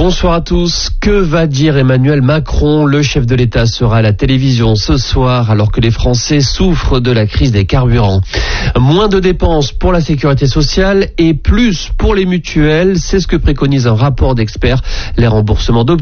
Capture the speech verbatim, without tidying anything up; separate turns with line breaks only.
Bonsoir à tous. Que va dire Emmanuel Macron? Le chef de l'État sera à la télévision ce soir alors que les Français souffrent de la crise des carburants. Moins de dépenses pour la sécurité sociale et plus pour les mutuelles, c'est ce que préconise un rapport d'experts. Les remboursements